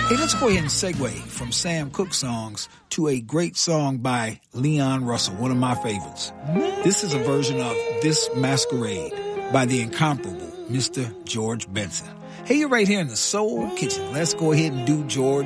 Hey, let's go ahead and segue from Sam Cooke songs to a great song by Leon Russell, one of my favorites. This is a version of This Masquerade by the incomparable Mr. George Benson. Hey, you're right here in the Soul Kitchen. Let's go ahead and do George